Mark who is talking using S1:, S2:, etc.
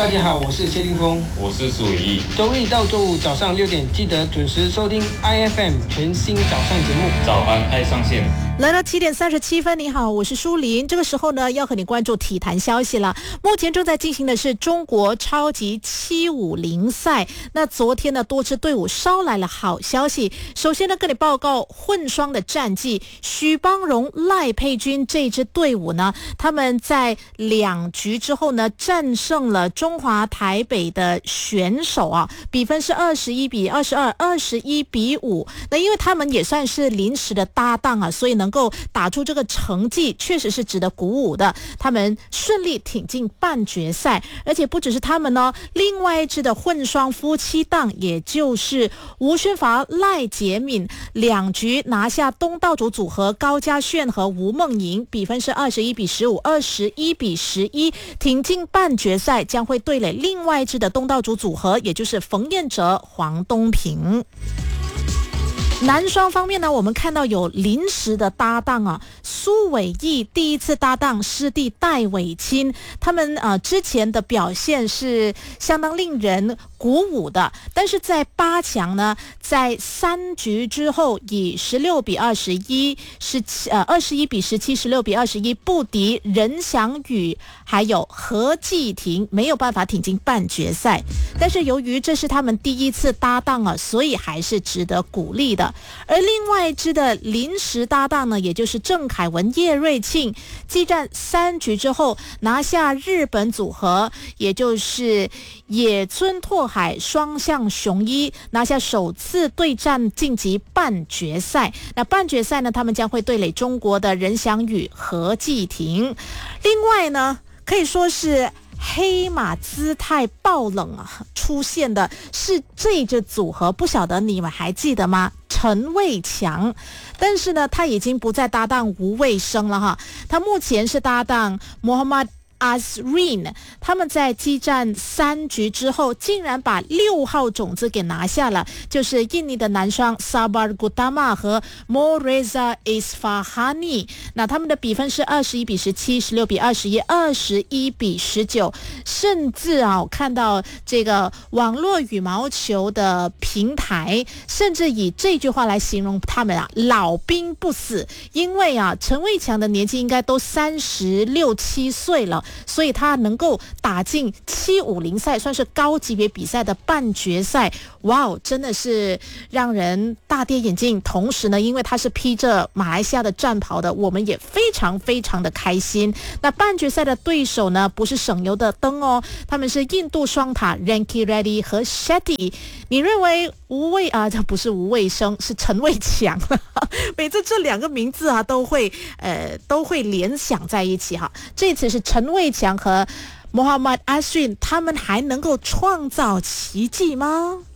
S1: 大家好，我是谢霆锋，
S2: 我是苏伟毅。
S1: 周一到周五早上6点，记得准时收听 IFM 全新早上节目。
S2: 早安爱上线。
S3: 来到7点37分，你好，我是舒琳。这个时候呢，要和你关注体坛消息了。目前正在进行的是中国超级750赛。那昨天呢，多支队伍捎来了好消息。首先呢，跟你报告混双的战绩，许邦荣、赖佩君这支队伍呢，他们在2局之后呢，战胜了中华台北的选手啊，比分是21-22、21-5。那因为他们也算是临时的搭档啊，所以能够打出这个成绩，确实是值得鼓舞的。他们顺利挺进半决赛，而且不只是他们呢，另外一支的混双夫妻档，也就是吴宣伐、赖洁敏，2局拿下东道主组合高嘉炫和吴梦莹，比分是21-15、21-11，挺进半决赛，将会对垒另外一支的东道主组合，也就是冯彦哲、黄东萍。男双方面呢，我们看到有临时的搭档啊，苏伟毅第一次搭档师弟戴伟钦，他们之前的表现是相当令人鼓舞的，但是在8强呢，在3局之后以16-21、21-17、16-21不敌任翔宇还有何继廷，没有办法挺进半决赛。但是由于这是他们第一次搭档啊，所以还是值得鼓励的。而另外一支的临时搭档呢，也就是郑凯文、叶瑞庆，激战3局之后拿下日本组合，也就是野村拓海、双向雄一，拿下首次对战晋级半决赛。那半决赛呢，他们将会对垒中国的任翔宇、何继廷。另外呢，可以说是黑马姿态爆冷啊，出现的是这支组合，不晓得你们还记得吗？陈卫强，但是呢，他已经不再搭档吴卫生了哈，他目前是搭档Muhammad Azrin， 他们在激战3局之后，竟然把6号种子给拿下了，就是印尼的男双 Sabar Gutama 和 Moreza Isfahani。那他们的比分是21-17、16-21、21-19，甚至啊，我看到这个网络羽毛球的平台，甚至以这句话来形容他们啊，老兵不死，因为啊，陈卫强的年纪应该都36、7岁了。所以他能够打进750赛，算是高级别比赛的半决赛，哇哦，真的是让人大跌眼镜。同时呢，因为他是披着马来西亚的战袍的，我们也非常非常的开心。那半决赛的对手呢，不是省油的灯哦，他们是印度双塔 Ranki Reddy 和 Shetty。你认为这不是吴卫生，是陈卫强。每次这2个名字啊，都会联想在一起哈。这次是陈卫强和 Muhammad Azrin， 他们还能够创造奇迹吗？